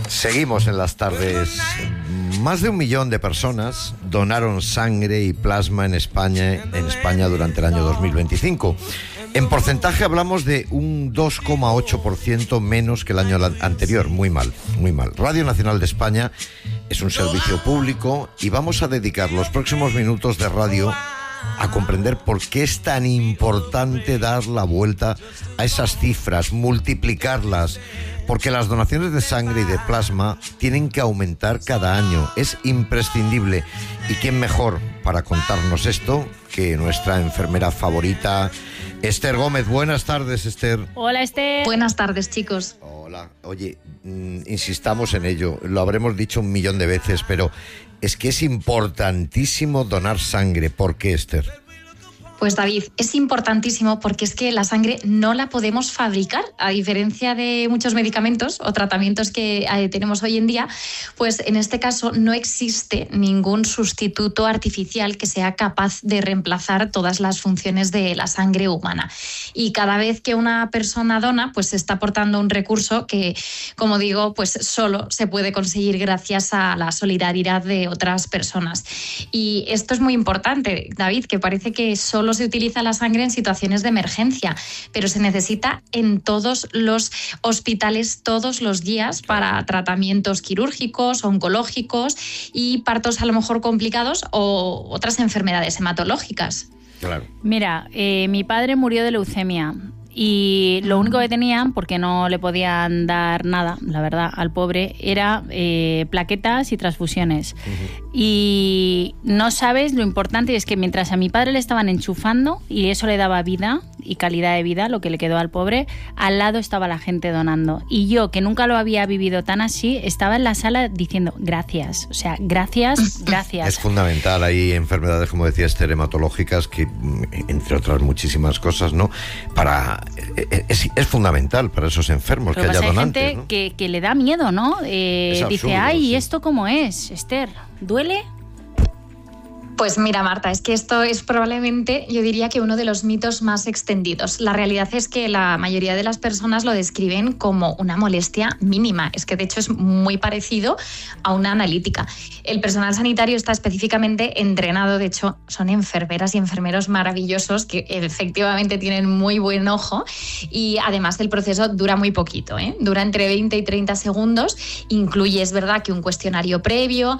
Seguimos en las tardes. Más de 1 millón de personas donaron sangre y plasma en España durante el año 2025. En porcentaje hablamos de un 2,8% menos que el año anterior. Muy mal, muy mal. Radio Nacional de España es un servicio público y vamos a dedicar los próximos minutos de radio a comprender por qué es tan importante dar la vuelta a esas cifras, multiplicarlas, porque las donaciones de sangre y de plasma tienen que aumentar cada año. Es imprescindible. ¿Y quién mejor para contarnos esto que nuestra enfermera favorita, Esther Gómez? Buenas tardes, Esther. Hola, Esther. Buenas tardes, chicos. Hola. Oye, insistamos en ello. Lo habremos dicho 1 millón de veces, pero es que es importantísimo donar sangre. ¿Por qué, Esther? Pues David, es importantísimo porque es que la sangre no la podemos fabricar, a diferencia de muchos medicamentos o tratamientos que tenemos hoy en día, pues en este caso no existe ningún sustituto artificial que sea capaz de reemplazar todas las funciones de la sangre humana. Y cada vez que una persona dona, pues se está aportando un recurso que, como digo, pues solo se puede conseguir gracias a la solidaridad de otras personas. Y esto es muy importante, David, que parece que solo se utiliza la sangre en situaciones de emergencia, pero se necesita en todos los hospitales todos los días para tratamientos quirúrgicos, oncológicos y partos a lo mejor complicados o otras enfermedades hematológicas. Claro. Mira, mi padre murió de leucemia. Y lo único que tenían, porque no le podían dar nada, la verdad, al pobre, era plaquetas y transfusiones. Uh-huh. Y no sabes lo importante es que mientras a mi padre le estaban enchufando y eso le daba vida y calidad de vida, lo que le quedó al pobre, al lado estaba la gente donando. Y yo, que nunca lo había vivido tan así, estaba en la sala diciendo gracias. O sea, gracias, gracias. Es fundamental. Hay enfermedades, como decías, hematológicas que, entre otras muchísimas cosas, ¿no? Es fundamental para esos enfermos. Pero que haya donantes, hay gente, ¿no? que le da miedo, ¿no? Absurdo, dice, ay, sí. ¿esto cómo es, Esther? ¿Duele? Pues mira, Marta, es que esto es probablemente, yo diría que uno de los mitos más extendidos. La realidad es que la mayoría de las personas lo describen como una molestia mínima. Es que de hecho es muy parecido a una analítica. El personal sanitario está específicamente entrenado, de hecho son enfermeras y enfermeros maravillosos que efectivamente tienen muy buen ojo y además el proceso dura muy poquito, ¿eh? Dura entre 20 y 30 segundos. Incluye, es verdad, que un cuestionario previo,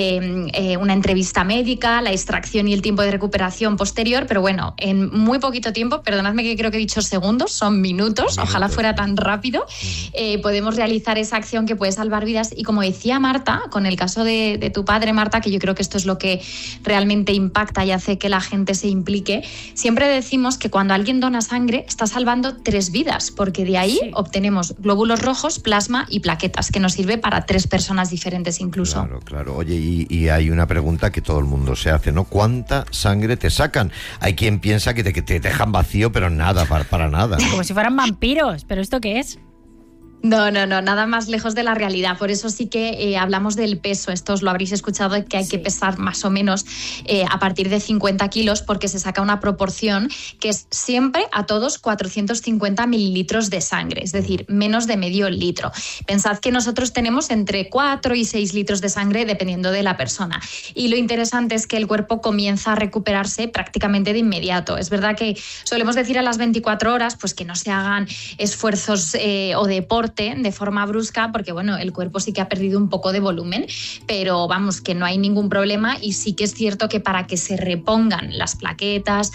una entrevista médica, la extracción y el tiempo de recuperación posterior, pero bueno, en muy poquito tiempo, perdonadme que creo que he dicho segundos, son minutos, ojalá fuera tan rápido, podemos realizar esa acción que puede salvar vidas. Y como decía Marta, con el caso de tu padre, Marta, que yo creo que esto es lo que realmente impacta y hace que la gente se implique, siempre decimos que cuando alguien dona sangre está salvando 3 vidas, porque de ahí obtenemos glóbulos rojos, plasma y plaquetas, que nos sirve para 3 personas diferentes incluso. Claro, claro. Oye, y hay una pregunta que todo el mundo se hace, ¿no? ¿Cuánta sangre te sacan? Hay quien piensa que te dejan vacío, pero nada, para nada, ¿no? Como si fueran vampiros, ¿pero esto qué es? No, nada más lejos de la realidad. Por eso sí que hablamos del peso. Esto os lo habréis escuchado, que hay que pesar más o menos a partir de 50 kilos porque se saca una proporción que es siempre a todos 450 mililitros de sangre, es decir, menos de medio litro. Pensad que nosotros tenemos entre 4 y 6 litros de sangre dependiendo de la persona. Y lo interesante es que el cuerpo comienza a recuperarse prácticamente de inmediato. Es verdad que solemos decir a las 24 horas pues que no se hagan esfuerzos o deporte de forma brusca, porque bueno, el cuerpo sí que ha perdido un poco de volumen, pero vamos, que no hay ningún problema. Y sí que es cierto que para que se repongan las plaquetas,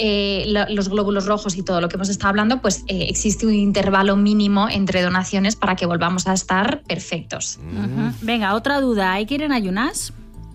los glóbulos rojos y todo lo que hemos estado hablando, pues existe un intervalo mínimo entre donaciones para que volvamos a estar perfectos. Uh-huh. Venga, otra duda, ¿hay que ir en ayunas?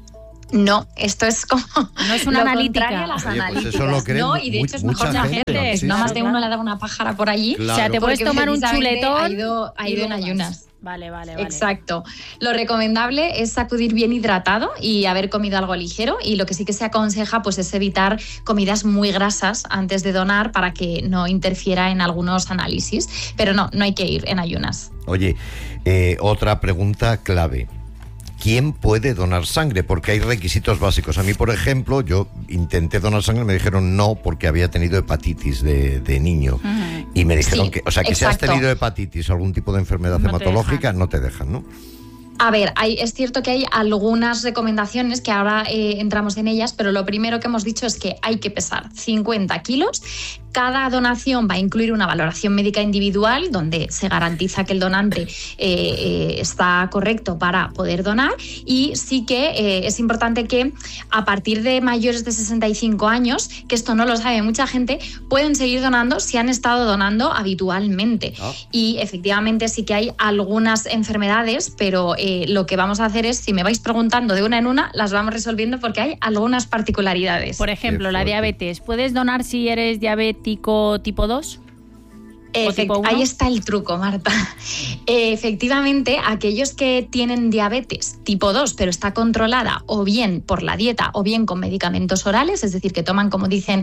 No, esto es como no es una analítica. Contrario a las analíticas. Pues eso lo creen, no, y de hecho es mejor la gente. Sí, no sí. más de uno le da una pájara por allí. Claro. O sea, te puedes tomar un chuletón. Ha ido en ayunas. Vale. Exacto. Lo recomendable es acudir bien hidratado y haber comido algo ligero, y lo que sí que se aconseja pues es evitar comidas muy grasas antes de donar para que no interfiera en algunos análisis, pero no hay que ir en ayunas. Oye, otra pregunta clave. ¿Quién puede donar sangre? Porque hay requisitos básicos. A mí, por ejemplo, yo intenté donar sangre y me dijeron no porque había tenido hepatitis de niño. Y me dijeron que, o sea, que si has tenido hepatitis o algún tipo de enfermedad hematológica, no te dejan, ¿no? A ver, es cierto que hay algunas recomendaciones que ahora entramos en ellas, pero lo primero que hemos dicho es que hay que pesar 50 kilos. Cada donación va a incluir una valoración médica individual donde se garantiza que el donante está correcto para poder donar, y sí que es importante que a partir de mayores de 65 años, que esto no lo sabe mucha gente, pueden seguir donando si han estado donando habitualmente. Y efectivamente sí que hay algunas enfermedades, pero lo que vamos a hacer es, si me vais preguntando de una en una, las vamos resolviendo porque hay algunas particularidades. Por ejemplo, la diabetes. ¿Puedes donar si eres diabético tipo 2? Ahí está el truco, Marta. Efectivamente, aquellos que tienen diabetes tipo 2, pero está controlada o bien por la dieta o bien con medicamentos orales, es decir, que toman, como dicen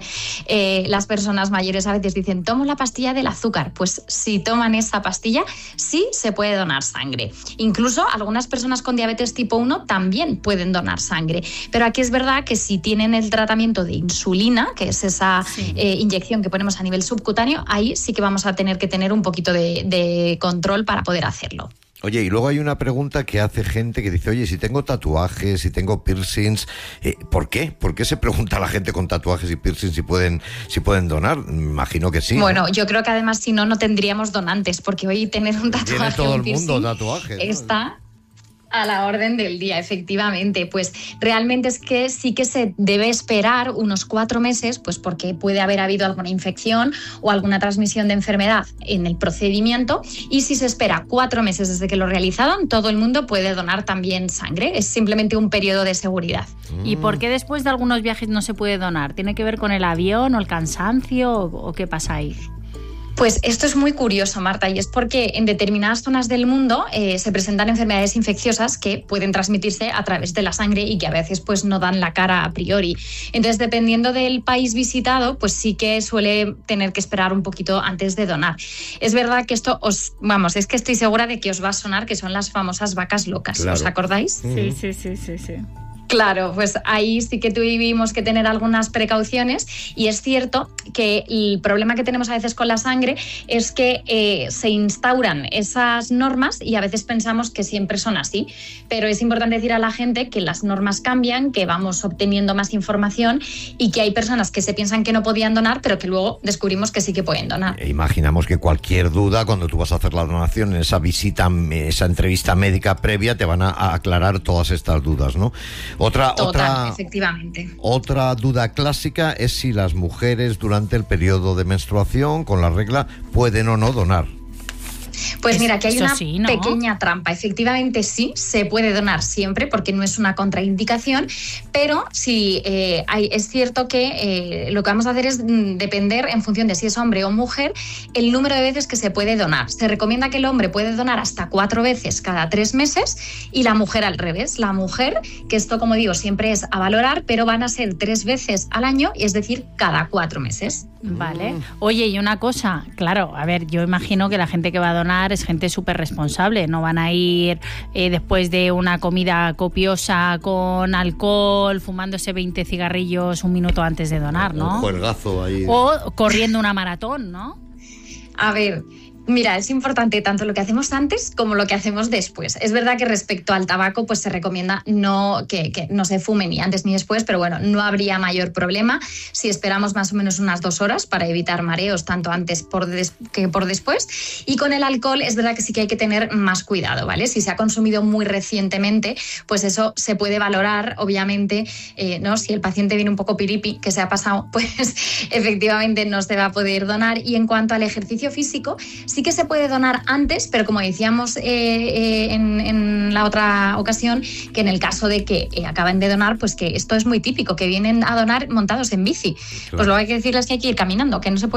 las personas mayores, a veces dicen, tomo la pastilla del azúcar. Pues si toman esa pastilla, sí se puede donar sangre. Incluso algunas personas con diabetes tipo 1 también pueden donar sangre. Pero aquí es verdad que si tienen el tratamiento de insulina, que es esa inyección que ponemos a nivel subcutáneo, ahí sí que vamos a tener que tener un poquito de control para poder hacerlo. Oye, y luego hay una pregunta que hace gente que dice, oye, si tengo tatuajes, si tengo piercings, ¿por qué? ¿Por qué se pregunta a la gente con tatuajes y piercings si pueden donar? Me imagino que sí. Bueno, yo creo que además si no tendríamos donantes, porque hoy tener un tatuaje, tiene todo un el piercing, mundo tatuajes, ¿no? Está a la orden del día, efectivamente. Pues realmente es que sí que se debe esperar unos 4 meses, pues porque puede haber habido alguna infección o alguna transmisión de enfermedad en el procedimiento, y si se espera 4 meses desde que lo realizaron, todo el mundo puede donar también sangre. Es simplemente un periodo de seguridad. ¿Y por qué después de algunos viajes no se puede donar? ¿Tiene que ver con el avión o el cansancio o qué pasa ahí? Pues esto es muy curioso, Marta, y es porque en determinadas zonas del mundo se presentan enfermedades infecciosas que pueden transmitirse a través de la sangre y que a veces pues no dan la cara a priori. Entonces, dependiendo del país visitado, pues sí que suele tener que esperar un poquito antes de donar. Es verdad que esto es que estoy segura de que os va a sonar, que son las famosas vacas locas. Claro. ¿Os acordáis? Sí. Claro, pues ahí sí que tuvimos que tener algunas precauciones, y es cierto que el problema que tenemos a veces con la sangre es que se instauran esas normas y a veces pensamos que siempre son así, pero es importante decir a la gente que las normas cambian, que vamos obteniendo más información y que hay personas que se piensan que no podían donar, pero que luego descubrimos que sí que pueden donar. Imaginamos que cualquier duda, cuando tú vas a hacer la donación, en esa visita, esa entrevista médica previa, te van a aclarar todas estas dudas, ¿no? Efectivamente. Otra duda clásica es si las mujeres durante el periodo de menstruación con la regla pueden o no donar. Pues mira, que hay una pequeña trampa. Efectivamente sí, se puede donar siempre porque no es una contraindicación, pero sí es cierto que lo que vamos a hacer es depender, en función de si es hombre o mujer, el número de veces que se puede donar. Se recomienda que el hombre puede donar hasta 4 veces cada 3 meses y la mujer al revés. La mujer, que esto, como digo, siempre es a valorar, pero van a ser 3 veces al año, es decir, cada 4 meses. Vale. Oye, y una cosa, claro, a ver, yo imagino que la gente que va a donar es gente súper responsable, no van a ir después de una comida copiosa con alcohol, fumándose 20 cigarrillos un minuto antes de donar, ¿no? Un juegazo ahí. O corriendo una maratón, ¿no? A ver, mira, es importante tanto lo que hacemos antes como lo que hacemos después. Es verdad que respecto al tabaco, pues se recomienda que no se fume ni antes ni después, pero bueno, no habría mayor problema si esperamos más o menos unas 2 horas para evitar mareos tanto antes que por después. Y con el alcohol es verdad que sí que hay que tener más cuidado, ¿vale? Si se ha consumido muy recientemente, pues eso se puede valorar, obviamente, ¿no? Si el paciente viene un poco piripi, que se ha pasado, pues efectivamente no se va a poder donar. Y en cuanto al ejercicio físico, sí que se puede donar antes, pero como decíamos en la otra ocasión, que en el caso de que acaben de donar, pues que esto es muy típico, que vienen a donar montados en bici. Claro. Pues luego hay que decirles que hay que ir caminando, que no se puede